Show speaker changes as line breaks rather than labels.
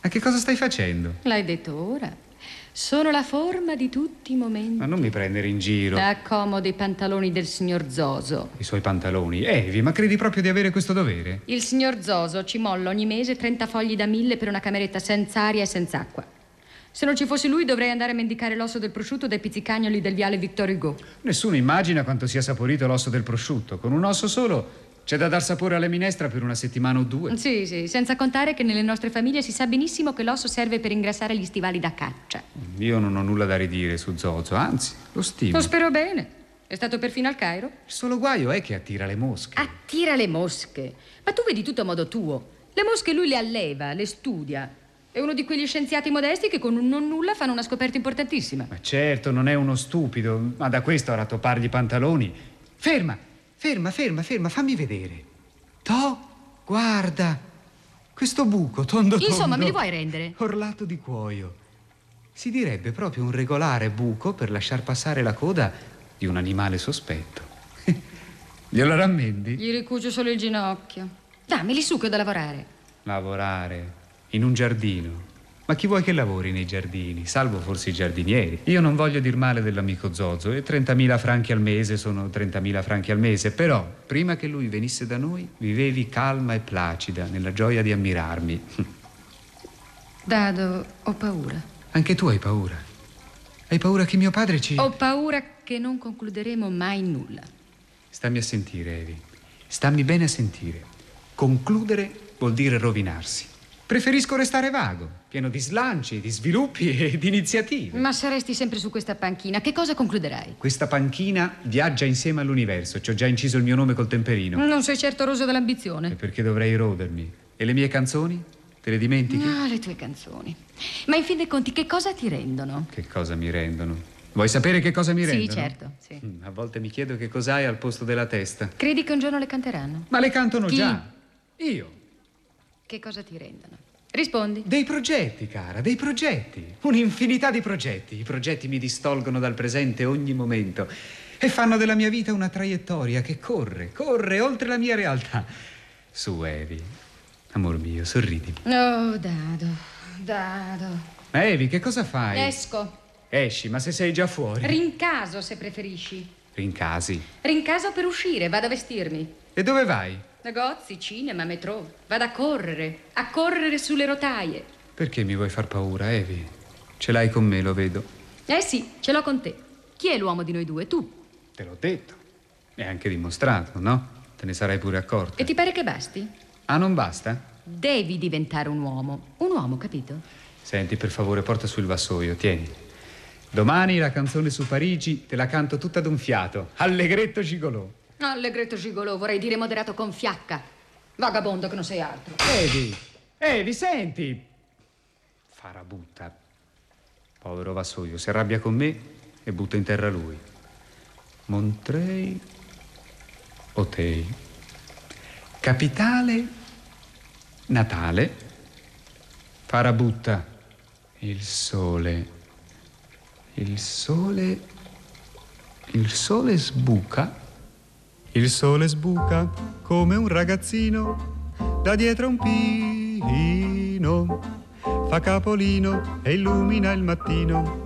Ma che cosa stai facendo?
L'hai detto ora. Sono la forma di tutti i momenti.
Ma non mi prendere in giro.
Accomodo i pantaloni del signor Zoso.
I suoi pantaloni. Evi, ma credi proprio di avere questo dovere?
Il signor Zoso ci molla ogni mese 30 fogli da 1000 per una cameretta senza aria e senza acqua. Se non ci fosse lui dovrei andare a mendicare l'osso del prosciutto dai pizzicagnoli del viale Victor Hugo.
Nessuno immagina quanto sia saporito l'osso del prosciutto. Con un osso solo c'è da dar sapore alla minestra per una settimana o due.
Sì, senza contare che nelle nostre famiglie si sa benissimo che l'osso serve per ingrassare gli stivali da caccia.
Io non ho nulla da ridire su Zozo, anzi, lo stimo.
Lo spero bene. È stato perfino al Cairo?
Il solo guaio è che attira le mosche.
Attira le mosche? Ma tu vedi tutto a modo tuo. Le mosche lui le alleva, le studia. È uno di quegli scienziati modesti che con un non nulla fanno una scoperta importantissima.
Ma certo, non è uno stupido, ma da questo a rattoppargli i pantaloni. Ferma, fammi vedere. Guarda, questo buco tondo.
Insomma, me li vuoi rendere?
Orlato di cuoio. Si direbbe proprio un regolare buco per lasciar passare la coda di un animale sospetto. Glielo rammendi?
Gli ricucio solo il ginocchio. Dammeli su che ho da lavorare.
Lavorare in un giardino. Ma chi vuoi che lavori nei giardini? Salvo forse i giardinieri. Io non voglio dir male dell'amico Zozo e 30.000 franchi al mese sono 30.000 franchi al mese, però prima che lui venisse da noi vivevi calma e placida nella gioia di ammirarmi.
Dado, ho paura.
Anche tu hai paura? Hai paura che mio padre ci...
Ho paura che non concluderemo mai nulla.
Stammi a sentire, Evi. Stammi bene a sentire. Concludere vuol dire rovinarsi. Preferisco restare vago, pieno di slanci, di sviluppi e di iniziative.
Ma se resti sempre su questa panchina, che cosa concluderai?
Questa panchina viaggia insieme all'universo. Ci ho già inciso il mio nome col temperino.
Non sei certo roso dell'ambizione.
E perché dovrei rodermi? E le mie canzoni? Te le dimentichi?
No, le tue canzoni. Ma in fin dei conti, che cosa ti rendono?
Che cosa mi rendono? Vuoi sapere che cosa mi rendono?
Sì, certo, sì.
A volte mi chiedo che cos'hai al posto della testa.
Credi che un giorno le canteranno?
Ma le cantano
Chi?
già. Io.
Che cosa ti rendono? Rispondi.
Dei progetti, cara, dei progetti. Un'infinità di progetti. I progetti mi distolgono dal presente ogni momento e fanno della mia vita una traiettoria che corre oltre la mia realtà. Su, Evi. Amor mio, sorridimi.
Oh, Dado.
Ma Evi, che cosa fai?
Esco.
Esci, ma se sei già fuori?
Rincaso, se preferisci.
Rincasi.
Rincaso per uscire, vado a vestirmi.
E dove vai?
Negozi, cinema, metro. Vado a correre sulle rotaie.
Perché mi vuoi far paura, Evi? Ce l'hai con me, lo vedo.
Sì, ce l'ho con te. Chi è l'uomo di noi due? Tu.
Te l'ho detto. E anche dimostrato, no? Te ne sarai pure accorta.
E ti pare che basti?
Ah, non basta?
Devi diventare un uomo, capito?
Senti, per favore, porta su il vassoio, tieni. Domani la canzone su Parigi te la canto tutta d'un fiato. Allegretto gigolò.
Allegretto gigolò, vorrei dire moderato con fiacca. Vagabondo che non sei altro.
Evi, senti. Farabutta. Povero vassoio, si arrabbia con me e butta in terra lui. Montreuil, Auteuil. Capitale, Natale. Farabutta. Il sole sbuca. Il sole sbuca come un ragazzino da dietro un pino. Fa capolino e illumina il mattino.